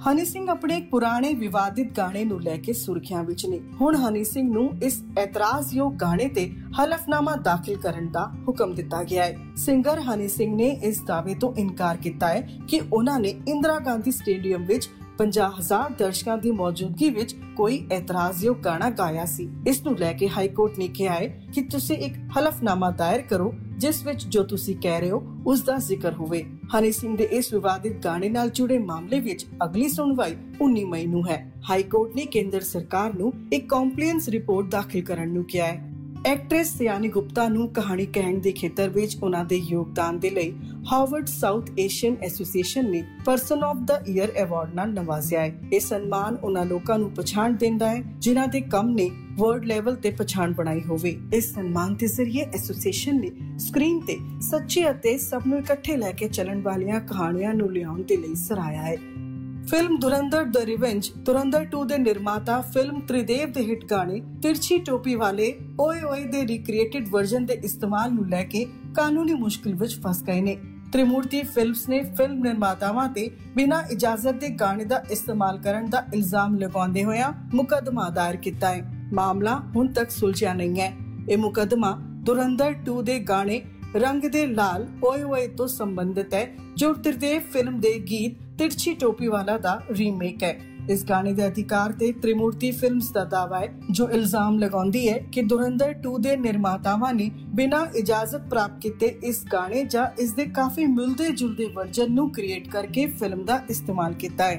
ਹਨੀ ਸਿੰਘ ਆਪਣੇ ਇੱਕ ਪੁਰਾਣੇ ਵਿਵਾਦਿਤ ਗਾਣੇ ਨੂੰ ਲੈ ਕੇ ਸੁਰਖੀਆਂ ਵਿੱਚ ਨੇ। ਹੁਣ ਹਨੀ ਸਿੰਘ ਨੂੰ ਇਸ ਇਤਰਾਜ਼ਯੋਗ ਗਾਣੇ ਤੇ ਹਲਫਨਾਮਾ ਦਾਖਲ ਕਰਨ ਦਾ ਹੁਕਮ ਦਿੱਤਾ ਗਿਆ ਹੈ। ਸਿੰਗਰ ਹਨੀ ਸਿੰਘ ਨੇ ਇਸ ਦਾਅਵੇ ਤੋਂ ਇਨਕਾਰ ਕੀਤਾ ਹੈ ਕਿ ਉਹਨਾਂ ਨੇ ਇੰਦਰਾ ਗਾਂਧੀ ਸਟੇਡੀਅਮ ਵਿੱਚ 50,000 ਦਰਸ਼ਕਾਂ ਦੀ ਮੌਜੂਦਗੀ ਵਿੱਚ ਕੋਈ ਇਤਰਾਜ਼ਯੋਗ ਗਾਣਾ ਗਾਇਆ ਸੀ। ਇਸ ਨੂੰ ਲੈ ਕੇ ਹਾਈ ਕੋਰਟ ਨੇ ਕਿਹਾ ਹੈ ਕਿ ਤੁਸੀਂ ਇੱਕ ਹਲਫਨਾਮਾ ਦਾਇਰ ਕਰੋ ਜਿਸ ਵਿੱਚ ਜੋ ਤੁਸੀਂ ਕਹਿ ਰਹੇ ਹੋ ਉਸ ਦਾ ਜ਼ਿਕਰ ਹੋਵੇ। ਹਨੀ ਸਿੰਘ ਦੇ ਇਸ ਵਿਵਾਦਿਤ ਗਾਣੇ ਨਾਲ ਜੁੜੇ ਮਾਮਲੇ ਵਿੱਚ ਅਗਲੀ ਸੁਣਵਾਈ 19 ਮਈ ਨੂੰ ਹੈ। ਹਾਈ ਕੋਰਟ ਨੇ ਕੇਂਦਰ ਸਰਕਾਰ ਨੂੰ ਇੱਕ ਕੰਪਲੇਂਸ ਰਿਪੋਰਟ ਦਾਖਲ ਕਰਨ ਨੂੰ ਕਿਹਾ ਹੈ। ਐਕਟਰੈਸ ਸਿਆਨੀ ਗੁਪਤਾ ਨੂੰ ਕਹਾਣੀ ਕਹਿਣ ਦੇ ਖੇਤਰ ਵਿੱਚ ਉਹਨਾਂ ਦੇ ਯੋਗਦਾਨ ਦੇ ਲਈ ਹਾਰਵਰਡ ਸਾਊਥ ਏਸ਼ੀਅਨ ਐਸੋਸੀਏਸ਼ਨ ਨੇ person of the year award ਨਾਲ ਨਵਾਜ਼ਿਆ ਹੈ। ਇਹ ਸਨਮਾਨ ਉਹਨਾਂ ਲੋਕਾਂ ਨੂੰ ਪਛਾਣ ਦਿੰਦਾ ਹੈ ਜਿਨ੍ਹਾਂ ਦੇ ਕੰਮ ਨੇ ਵਰਲਡ ਲੈਵਲ ਤੇ ਪਛਾਣ ਬਣਾਈ ਹੋਵੇ। ਇਸ ਸਨਮਾਨ ਦੇ ਜ਼ਰੀਏ ਐਸੋਸੀਏਸ਼ਨ ਨੇ ਸਕਰੀਨ ਤੇ ਸੱਚੇ ਅਤੇ ਸਭ ਨੂੰ ਇਕੱਠੇ ਲੈ ਕੇ ਚੱਲਣ ਵਾਲੀਆਂ ਕਹਾਣੀਆਂ ਨੂੰ ਲਿਆਉਣ ਦੇ ਲਈ ਸਰਾਹਿਆ ਹੈ। ਫਿਲਮ ਧੁਰੰਧਰ ਦ ਰਿਵੈਂਜ ਧੁਰੰਧਰ 2 ਦੇ ਨਿਰਮਾਤਾ ਫਿਲਮ ਤ੍ਰਿਦੇਵ ਦੇ ਹਿੱਟ ਗਾਣੇ ਤਿਰਛੀ ਟੋਪੀ ਵਾਲੇ ਓਏ ਓਏ ਦੇ ਰੀਕ੍ਰੀਏਟਡ ਵਰਜ਼ਨ ਦੇ ਇਸਤੇਮਾਲ ਨੂੰ ਲੈ ਕੇ ਕਾਨੂੰਨੀ ਮੁਸ਼ਕਿਲ ਵਿੱਚ ਫਸ ਗਏ ਨੇ। ਤ੍ਰਿਮੂਰਤੀ ਫਿਲਮਸ ਨੇ ਫਿਲਮ ਨਿਰਮਾਤਾਵਾਂ ਤੇ ਬਿਨਾਂ ਇਜਾਜ਼ਤ ਦੇ ਗਾਣੇ ਦਾ ਇਸਤੇਮਾਲ ਕਰਨ ਦਾ ਇਲਜ਼ਾਮ ਲਗਾਉਂਦੇ ਹੋਇਆ ਮੁਕੱਦਮਾ ਦਾਇਰ ਕੀਤਾ ਹੈ। ਮਾਮਲਾ ਹੁਣ ਤੱਕ ਸੁਲਝਿਆ ਨਹੀਂ ਹੈ। ਇਹ ਮੁਕੱਦਮਾ ਧੁਰੰਧਰ 2 ਦੇ ਗਾਣੇ ਰੰਗ ਦੇ ਲਾਲ ਓਏ ਓਏ ਤੋਂ ਸੰਬੰਧਿਤ ਹੈ ਜੋ ਤ੍ਰਿਦੇਵ ਫਿਲਮ ਦੇ ਗੀਤ ਤਿਰਛੀ ਟੋਪੀ ਵਾਲਾ ਦਾ ਰੀਮੇਕ ਹੈ। ਇਸ ਗਾਣੇ ਦੇ ਅਧਿਕਾਰ ਤੇ ਤ੍ਰਿਮੂਰਤੀ ਫਿਲਮਸ ਦਾ ਦਾਅਵਾ ਹੈ ਜੋ ਇਲਜ਼ਾਮ ਲਗਾਉਂਦੀ ਹੈ ਕਿ ਧੁਰੰਧਰ 2 ਦੇ ਨਿਰਮਾਤਾਵਾਂ ਨੇ ਬਿਨਾਂ ਇਜਾਜ਼ਤ ਪ੍ਰਾਪਤ ਕੀਤੇ ਇਸ ਗਾਣੇ ਜਾਂ ਇਸ ਦੇ ਕਾਫੀ ਮਿਲਦੇ ਜੁਲਦੇ ਵਰਜਨ ਨੂੰ ਕ੍ਰੀਏਟ ਕਰਕੇ ਫਿਲਮ ਦਾ ਇਸਤੇਮਾਲ ਕੀਤਾ ਹੈ।